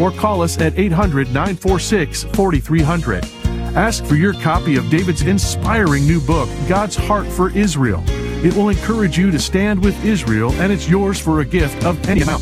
or call us at 800-946-4300. Ask for your copy of David's inspiring new book, God's Heart for Israel. It will encourage you to stand with Israel, and it's yours for a gift of any amount.